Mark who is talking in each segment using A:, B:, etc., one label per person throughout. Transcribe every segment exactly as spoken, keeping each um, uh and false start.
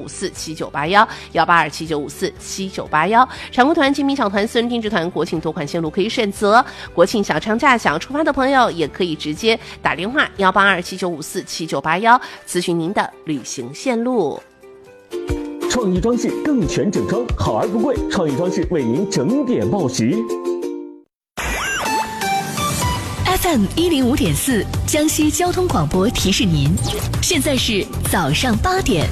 A: 五四七九八一，幺八二七九五四七九八一。长归团及民小团、私人定制团国庆多款线路可以选择，国庆小长假想要出发的朋友也可以直接打电话幺八二七九五四七九八一咨询您的旅行线路。
B: 创意装饰更全整装，好而不贵，创意装饰为您整点报时。
C: F M 一零五点四，江西交通广播提示您，现在是早上八点。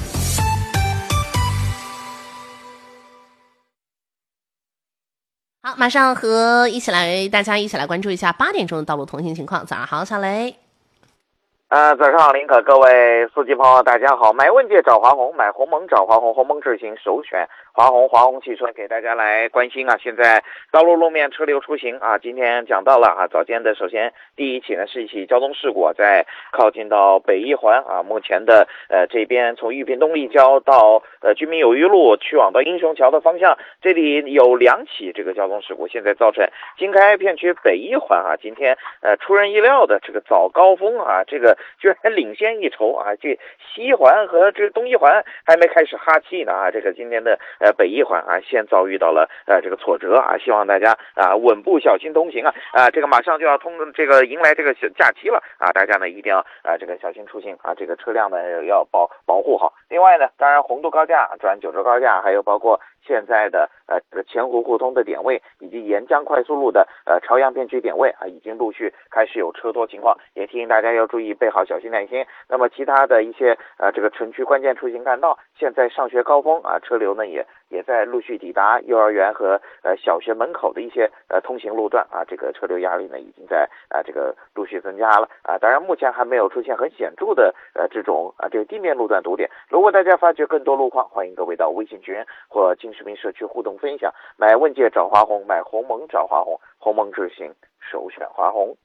A: 好，马上和一起来大家一起来关注一下八点钟的道路通行情况。早上好，小雷。
D: 呃，早上好，林可，各位司机朋友，大家好。买问界找华虹，买鸿蒙找华虹，鸿蒙智行首选华虹。华虹汽车给大家来关心啊，现在道路路面车流出行啊，今天讲到了啊，早间的首先第一起呢是一起交通事故，在靠近到北一环啊，目前的呃这边从玉屏东立交到呃居民友谊路去往到英雄桥的方向，这里有两起这个交通事故，现在造成京开片区北一环啊，今天呃出人意料的这个早高峰啊，这个居然领先一筹啊！这西环和这东一环还没开始哈气呢啊！这个今天的呃北一环啊，先遭遇到了呃这个挫折啊！希望大家啊稳步小心同行啊！啊，这个马上就要通这个迎来这个假期了啊！大家呢一定要啊这个小心出行啊！这个车辆呢要保保护好。另外呢，当然红渡高架转九州高架，还有包括现在的呃这个前湖互通的点位，以及沿江快速路的呃朝阳片区点位啊，已经陆续开始有车多情况，也提醒大家要注意备好小心耐心。那么其他的一些呃这个城区关键出行干道，现在上学高峰啊，车流呢也也在陆续抵达幼儿园和呃小学门口的一些呃通行路段啊，这个车流压力呢已经在啊这个陆续增加了啊。当然目前还没有出现很显著的呃这种啊这个地面路段堵点。如果大家发觉更多路况，欢迎各位到微信群或金视频社区互动分享。买问界找华虹，买鸿蒙找华虹，鸿蒙智行首选华虹。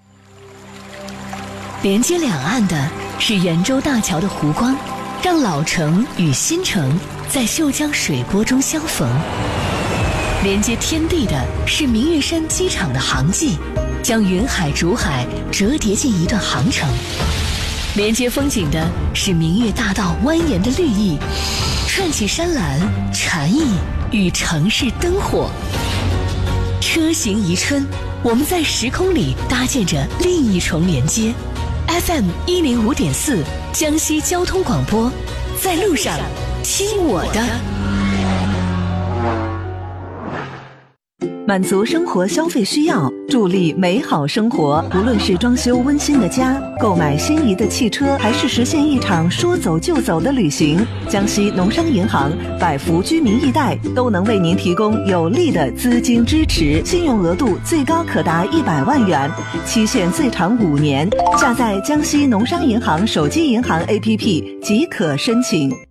C: 连接两岸的是圆洲大桥的湖光，让老城与新城在秀江水波中相逢；连接天地的是明月山机场的航迹，将云海逐海折叠进一段航程；连接风景的是明月大道蜿蜒的绿意，串起山岚禅意与城市灯火。车行宜春，我们在时空里搭建着另一重连接。F M 一零五点四，江西交通广播，在路上听我的。
E: 满足生活消费需要，助力美好生活。无论是装修温馨的家，购买心仪的汽车，还是实现一场说走就走的旅行，江西农商银行百福居民易贷都能为您提供有力的资金支持，信用额度最高可达一百万元，期限最长五年。下载江西农商银行手机银行 A P P 即可申请。